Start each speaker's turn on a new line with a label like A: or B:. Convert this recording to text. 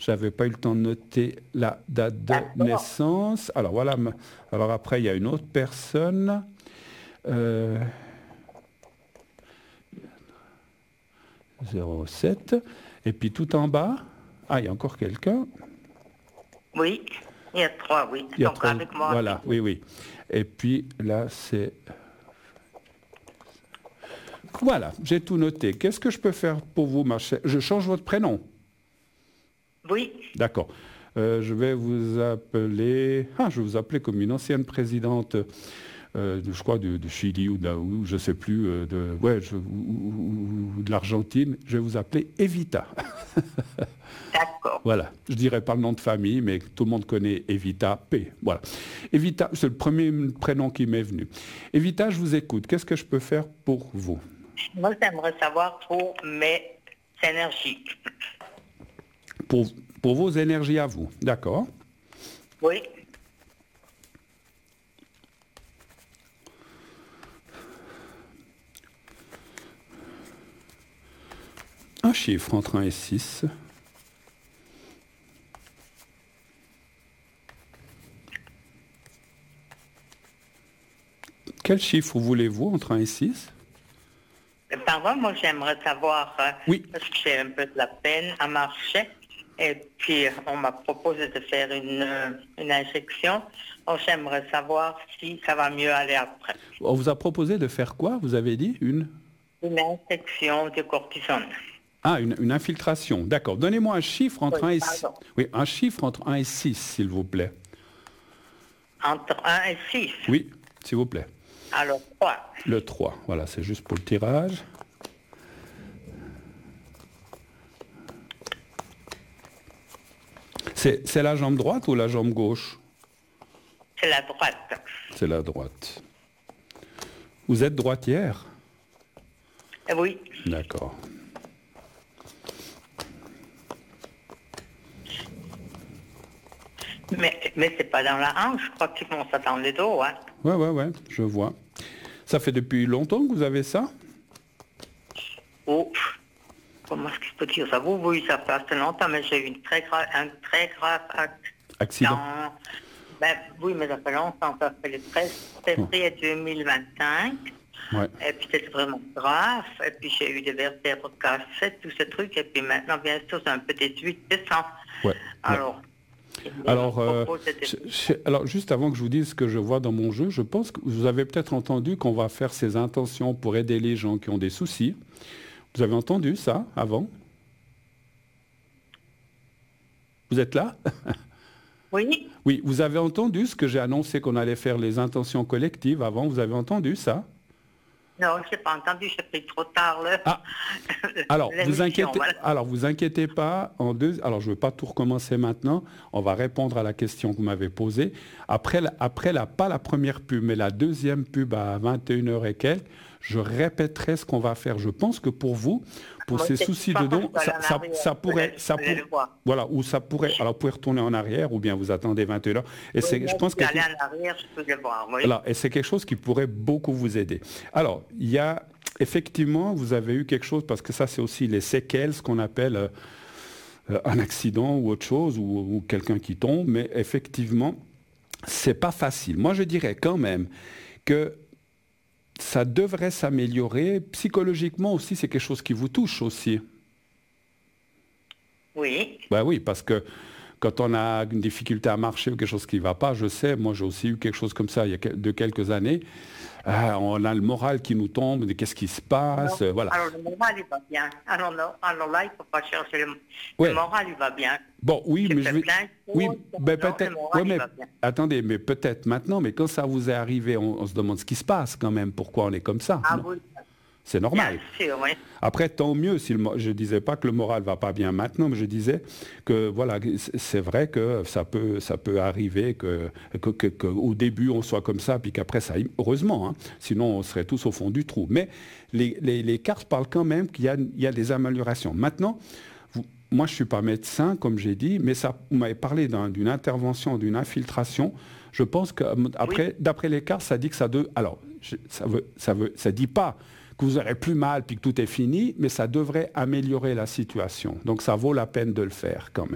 A: J'avais pas eu le temps de noter la date de naissance. Alors voilà. Alors après, il y a une autre personne. 07. Et puis tout en bas. Ah, il y a encore quelqu'un.
B: Oui, il y a 3, oui.
A: Il y a
B: Donc
A: 3.
B: avec moi.
A: Voilà, oui, oui. Et puis là, c'est... Voilà, j'ai tout noté. Qu'est-ce que je peux faire pour vous, ma chère? Je change votre prénom.
B: Oui.
A: D'accord. Je vais vous appeler... Ah, je vais vous appeler comme une ancienne présidente, je crois, de Chili ou je ne sais plus, ou de l'Argentine. Je vais vous appeler Evita.
B: D'accord.
A: Voilà. Je ne dirais pas le nom de famille, mais tout le monde connaît Evita P. Voilà. Evita, c'est le premier prénom qui m'est venu. Evita, je vous écoute. Qu'est-ce que je peux faire pour vous?
B: Moi, j'aimerais savoir pour mes énergies.
A: Pour vos énergies à vous, d'accord.
B: Oui.
A: Un chiffre entre 1 et 6. Quel chiffre voulez-vous entre 1 et 6?
B: Pardon, moi j'aimerais savoir,
A: oui.
B: Parce que j'ai un peu de la peine à marcher, et puis on m'a proposé de faire une injection, donc j'aimerais savoir si ça va mieux aller après.
A: On vous a proposé de faire quoi, vous avez dit? Une
B: injection de cortisone.
A: Ah, une infiltration, d'accord. Donnez-moi un chiffre entre 1 et 6. Oui, un chiffre entre 1 et 6, s'il vous plaît.
B: Entre 1 et 6?
A: Oui, s'il vous plaît.
B: Alors 3.
A: Le 3, voilà, c'est juste pour le tirage. C'est la jambe droite ou la jambe gauche?
B: C'est la droite.
A: C'est la droite. Vous êtes droitière?
B: Oui.
A: D'accord.
B: Mais c'est pas dans la hanche, je crois que tu commences dans les dos, hein.
A: Ouais, je vois. Ça fait depuis longtemps que vous avez ça?
B: Oh, comment est-ce que je peux dire ça? Oui, ça fait assez longtemps, mais j'ai eu un très grave
A: accident.
B: Oui, mais ça fait longtemps, ça fait le 13 février 2025.
A: Ouais.
B: Et puis c'était vraiment grave, et puis j'ai eu des vertèbres cassées, tout ce truc, et puis maintenant, bien sûr, c'est un peu déduit de sang.
A: Ouais.
B: Alors...
A: Alors, juste avant que je vous dise ce que je vois dans mon jeu, je pense que vous avez peut-être entendu qu'on va faire ces intentions pour aider les gens qui ont des soucis. Vous avez entendu ça avant? Vous êtes là?
B: Oui.
A: Oui, vous avez entendu ce que j'ai annoncé qu'on allait faire les intentions collectives avant? Vous avez entendu ça?
B: Non, je n'ai pas entendu, j'ai pris trop tard.
A: Ah. Alors, vous inquiétez pas. Alors, je ne veux pas tout recommencer maintenant. On va répondre à la question que vous m'avez posée. Après pas la première pub, mais la deuxième pub à 21h et quelques, je répéterai ce qu'on va faire. Je pense que pour vous, pour ces soucis de dons, ça pourrait, voilà, ou ça pourrait, alors vous pouvez retourner en arrière, ou bien vous attendez 21h. Et je pense que voilà, et c'est quelque chose qui pourrait beaucoup vous aider. Alors, il y a effectivement, vous avez eu quelque chose, parce que ça, c'est aussi les séquelles, ce qu'on appelle un accident ou autre chose, ou quelqu'un qui tombe, mais effectivement, c'est pas facile. Moi, je dirais quand même que ça devrait s'améliorer. Psychologiquement aussi, c'est quelque chose qui vous touche aussi.
B: Oui.
A: Ben oui, parce que quand on a une difficulté à marcher ou quelque chose qui ne va pas, je sais, moi j'ai aussi eu quelque chose comme ça il y a quelques années. On a le moral qui nous tombe, qu'est-ce qui se passe, voilà.
B: Alors le moral, il va bien. Alors là, il ne faut pas chercher le moral, il va bien.
A: Bon, oui, mais peut-être.
B: Ouais,
A: mais attendez, mais peut-être maintenant, mais quand ça vous est arrivé, on se demande ce qui se passe quand même, pourquoi on est comme ça.
B: Ah oui.
A: C'est normal.
B: Bien sûr, oui.
A: Après, tant mieux. Je ne disais pas que le moral ne va pas bien maintenant, mais je disais que voilà, c'est vrai que ça peut arriver qu'au début on soit comme ça, puis qu'après ça, heureusement, hein, sinon on serait tous au fond du trou. Mais les cartes parlent quand même qu'il y a des améliorations. Maintenant, moi je ne suis pas médecin, comme j'ai dit, mais vous m'avez parlé d'une intervention, d'une infiltration. Je pense que d'après les cartes, ça dit que ça dit pas que vous aurez plus mal puis que tout est fini, mais ça devrait améliorer la situation. Donc ça vaut la peine de le faire quand même.